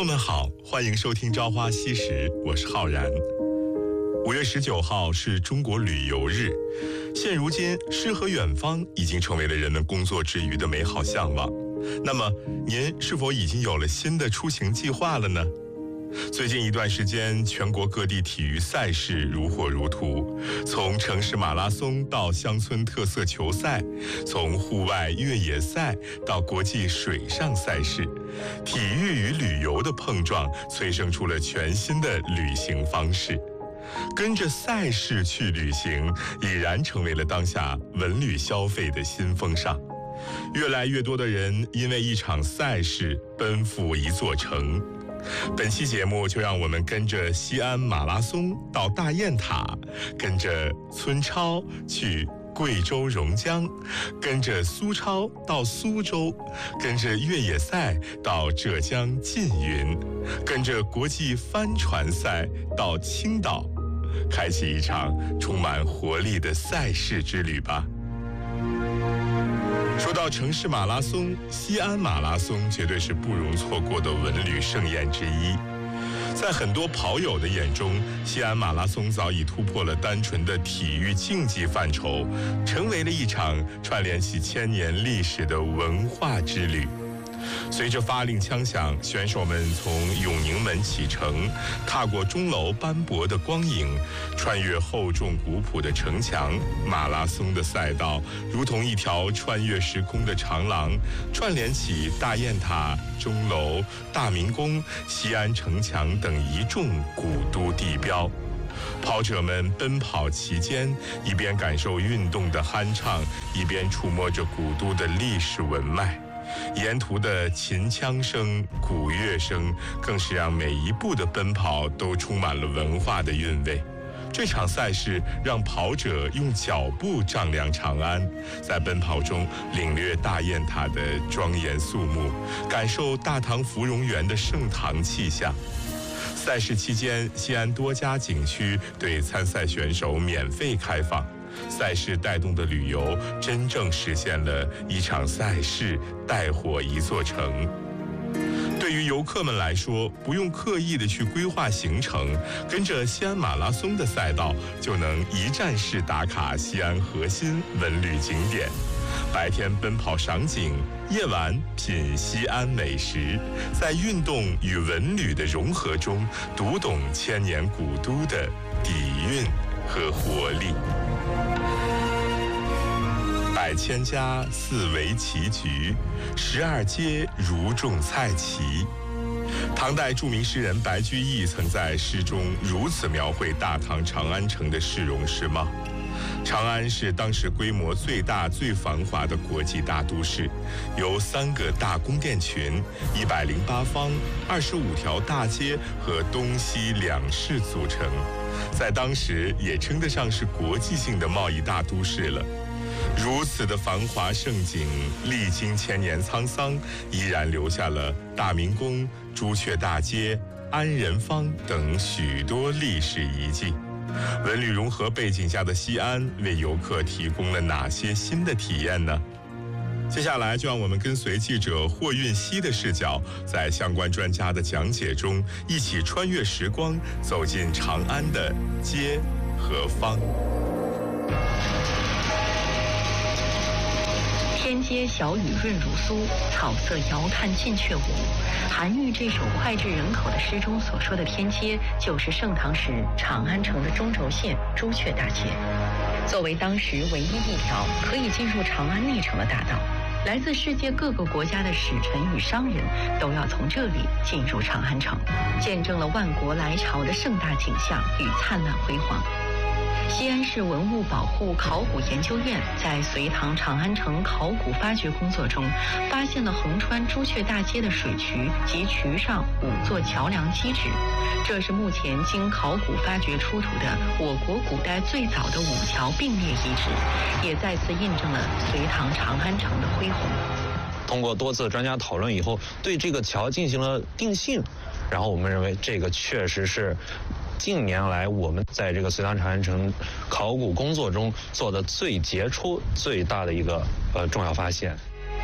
友们好，欢迎收听《朝花夕拾》，我是浩然。5月19号是中国旅游日，现如今诗和远方已经成为了人们工作之余的美好向往。那么您是否已经有了新的出行计划了呢？最近一段时间，全国各地体育赛事如火如荼，从城市马拉松到乡村特色球赛，从户外越野赛到国际水上赛事，体育与旅游的碰撞催生出了全新的旅行方式。跟着赛事去旅行，已然成为了当下文旅消费的新风尚。越来越多的人因为一场赛事奔赴一座城。本期节目就让我们跟着西安马拉松到大雁塔，跟着村超去贵州榕江，跟着苏超到苏州，跟着越野赛到浙江缙云，跟着国际帆船赛到青岛，开启一场充满活力的赛事之旅吧。说到城市马拉松，西安马拉松绝对是不容错过的文旅盛宴之一。在很多跑友的眼中，西安马拉松早已突破了单纯的体育竞技范畴，成为了一场串联起1000年历史的文化之旅。随着发令枪响，选手们从永宁门启程，踏过钟楼斑驳的光影，穿越厚重古朴的城墙，马拉松的赛道如同一条穿越时空的长廊，串联起大雁塔、钟楼、大明宫、西安城墙等一众古都地标。跑者们奔跑其间，一边感受运动的酣畅，一边触摸着古都的历史文脉。沿途的秦腔声、鼓乐声，更是让每一步的奔跑都充满了文化的韵味。这场赛事让跑者用脚步丈量长安，在奔跑中领略大雁塔的庄严肃穆，感受大唐芙蓉园的盛唐气象。赛事期间，西安多家景区对参赛选手免费开放。赛事带动的旅游，真正实现了一场赛事带火一座城。对于游客们来说，不用刻意的去规划行程，跟着西安马拉松的赛道，就能一站式打卡西安核心文旅景点。白天奔跑赏景，夜晚品西安美食，在运动与文旅的融合中，读懂1000年古都的底蕴和活力。百千家四围棋局，12街如种菜畦。唐代著名诗人白居易曾在诗中如此描绘大唐长安城的市容市貌。长安是当时规模最大最繁华的国际大都市，由3个大宫殿群、108方、25条大街和东西2市组成，在当时也称得上是国际性的贸易大都市了。如此的繁华盛景，历经1000年沧桑，依然留下了大明宫、朱雀大街、安仁坊等许多历史遗迹。文旅融合背景下的西安，为游客提供了哪些新的体验呢？接下来就让我们跟随记者霍运熙的视角，在相关专家的讲解中，一起穿越时光，走进长安的街和坊。 天街小雨润如酥，草色遥看近却无。韩愈这首脍炙人口的诗中所说的天街，就是盛唐时长安城的中轴线朱雀大街。作为当时唯一一条可以进入长安内城的大道，来自世界各个国家的使臣与商人都要从这里进入长安城，见证了万国来朝的盛大景象与灿烂辉煌。西安市文物保护考古研究院在隋唐长安城考古发掘工作中，发现了横穿朱雀大街的水渠及渠上5座桥梁基址，这是目前经考古发掘出土的我国古代最早的5桥并列遗址，也再次印证了隋唐长安城的恢宏。 通过多次专家讨论以后，对这个桥进行了定性，然后我们认为这个确实是近年来我们在这个隋唐长安城考古工作中做的最杰出、最大的一个重要发现。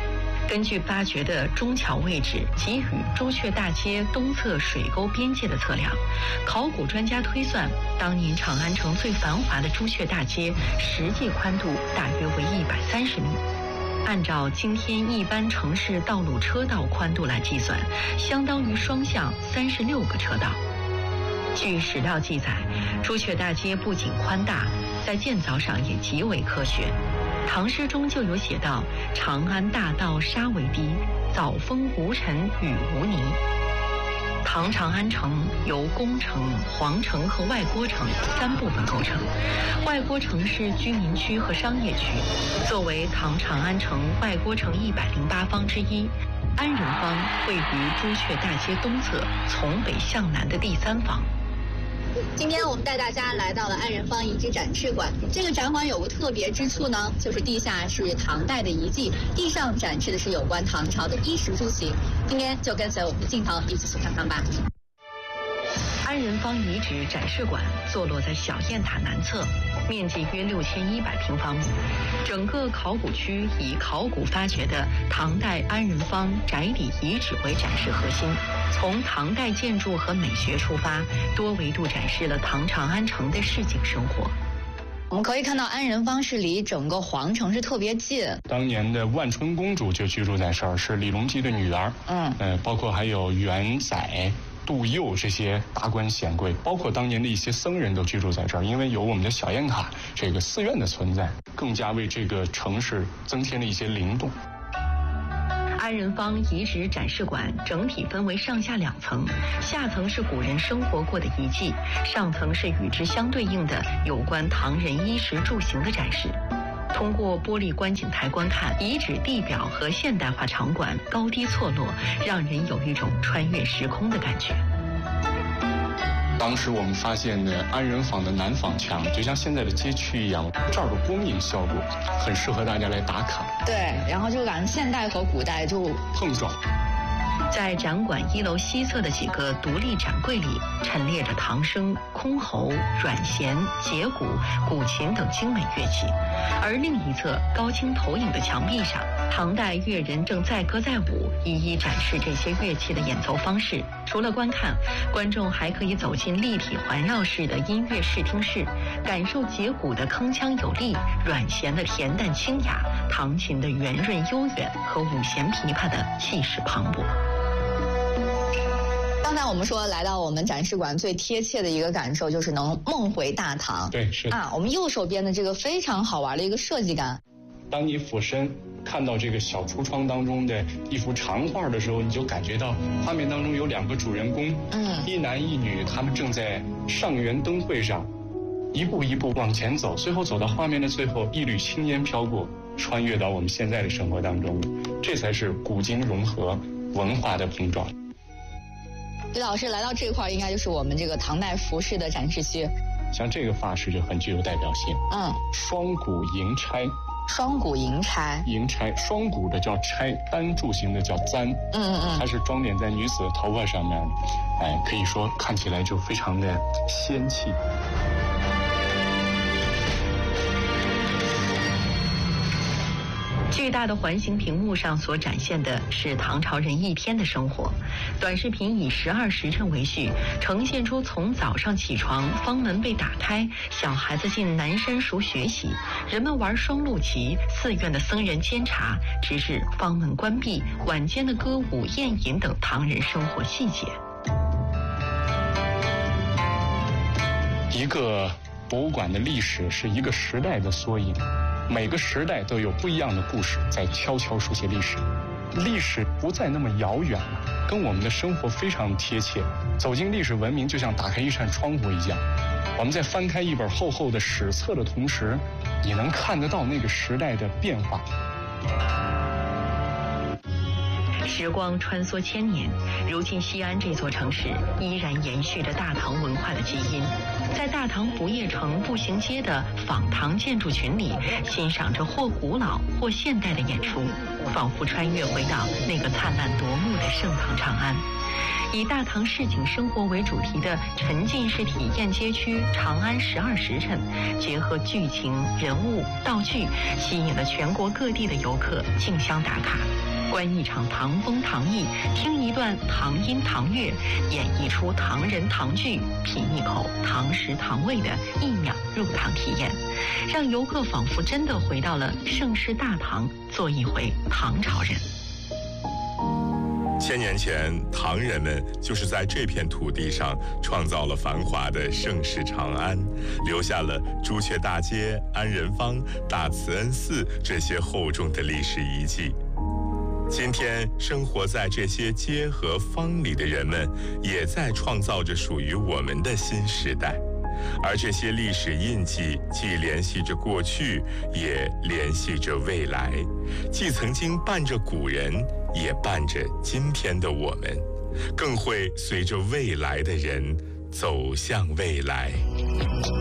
根据发掘的中桥位置及与朱雀大街东侧水沟边界的测量，考古专家推算，当年长安城最繁华的朱雀大街实际宽度大约为130米。按照今天一般城市道路车道宽度来计算，相当于双向36个车道。据史料记载，朱雀大街不仅宽大，在建造上也极为科学。唐诗中就有写道：“长安大道沙为堤，早封无尘雨无泥。”唐长安城由宫城、皇城和外郭城3部分构成。外郭城是居民区和商业区，作为唐长安城外郭城108方之一，安仁坊位于朱雀大街东侧，从北向南的第3方。 今天我们带大家来到了安仁坊遗址展示馆。这个展馆有个特别之处呢，就是地下是唐代的遗迹，地上展示的是有关唐朝的衣食住行。今天就跟随我们的镜头一起去看看吧。 安仁坊遗址展示馆坐落在小雁塔南侧，面积约6100平方米。整个考古区以考古发掘的唐代安仁坊宅邸遗址为展示核心，从唐代建筑和美学出发，多维度展示了唐长安城的市井生活。 我们可以看到安仁坊是离整个皇城是特别近。 当年的万春公主就居住在这儿，是李隆基的女儿。包括还有元载、杜佑这些达官显贵，包括当年的一些僧人都居住在这儿。因为有我们的小雁塔这个寺院的存在，更加为这个城市增添了一些灵动。 安仁坊遗址展示馆整体分为上下2层，下层是古人生活过的遗迹，上层是与之相对应的有关唐人衣食住行的展示。通过玻璃观景台观看，遗址地表和现代化场馆高低错落，让人有一种穿越时空的感觉。 当时我们发现的安仁坊的南坊墙，就像现在的街区一样，这儿的光影效果很适合大家来打卡。 对，然后就感觉现代和古代就碰撞。 在展馆1楼西侧的几个独立展柜里，陈列着唐笙、箜篌、阮弦、节鼓、古琴等精美乐器，而另一侧高清投影的墙壁上，唐代乐人正载歌载舞，一一展示这些乐器的演奏方式。除了观看，观众还可以走进立体环绕式的音乐视听室，感受节鼓的铿锵有力，阮弦的恬淡清雅，唐琴的圆润悠远和五弦琵琶的气势磅礴。 刚才我们说来到我们展示馆最贴切的一个感受就是能梦回大唐。 对，是啊，我们右手边的这个非常好玩的一个设计感。 当你俯身看到这个小橱窗当中的一幅长画的时候，你就感觉到画面当中有2个主人公，一男一女，他们正在上元灯会上一步一步往前走，最后走到画面的最后，一缕青烟飘过，穿越到我们现在的生活当中，这才是古今融合文化的碰撞。 李老师来到这块，应该就是我们这个唐代服饰的展示区。 像这个发饰就很具有代表性。双股银钗。 双股银钗。 银钗，双股的叫钗，单柱形的叫簪。它是装点在女子的头发上面，可以说看起来就非常的仙气。 巨大的环形屏幕上所展现的是唐朝人一天的生活。短视频以12时辰为序，呈现出从早上起床，坊门被打开，小孩子进南山塾学习，人们玩双陆棋，寺院的僧人煎茶，直至坊门关闭，晚间的歌舞宴饮等唐人生活细节。 一个博物馆的历史是一个时代的缩影，每个时代都有不一样的故事在悄悄书写历史。历史不再那么遥远了，跟我们的生活非常贴切。走进历史文明，就像打开一扇窗户一样。我们在翻开一本厚厚的史册的同时，也能看得到那个时代的变化。 时光穿梭千年，如今西安这座城市依然延续着大唐文化的基因。在大唐不夜城步行街的仿唐建筑群里，欣赏着或古老或现代的演出，仿佛穿越回到那个灿烂夺目的盛唐长安。以大唐市井生活为主题的沉浸式体验街区长安12时辰，结合剧情、人物、道具，吸引了全国各地的游客竞相打卡。 观一场唐风唐艺，听一段唐音唐乐，演绎出唐人唐剧，品一口唐食唐味的1秒入唐体验，让游客仿佛真的回到了盛世大唐，做一回唐朝人。 1000年前，唐人们就是在这片土地上创造了繁华的盛世长安，留下了朱雀大街、安仁坊、大慈恩寺这些厚重的历史遗迹。今天，生活在这些街和坊里的人们，也在创造着属于我们的新时代。而这些历史印记既联系着过去，也联系着未来，既曾经伴着古人，也伴着今天的我们，更会随着未来的人走向未来。